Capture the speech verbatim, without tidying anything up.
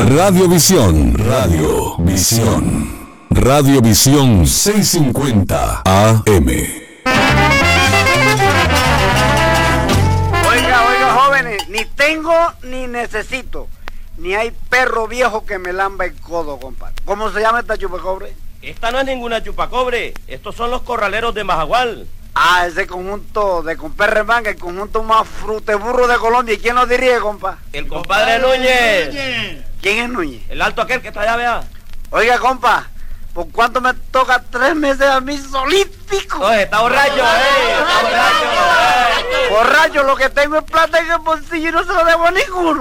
Radiovisión, Radiovisión, Radiovisión seiscientos cincuenta A M. Oiga, oiga, jóvenes, ni tengo ni necesito, ni hay perro viejo que me lamba el codo, compadre. ¿Cómo se llama esta chupacobre? Esta no es ninguna chupacobre, estos son los corraleros de Majagual. Ah, ese conjunto de compadre Remanga, el conjunto más fruteburro de Colombia. ¿Y quién lo dirige, compa? El compadre Núñez. ¿Quién es Núñez? El alto aquel que está allá, vea. Oiga, compa, ¿por cuánto me toca tres meses a mí solítico? Oye, está borracho, eh, está borracho. Borracho, lo que tengo es plata en el bolsillo y no se lo debo a ninguno.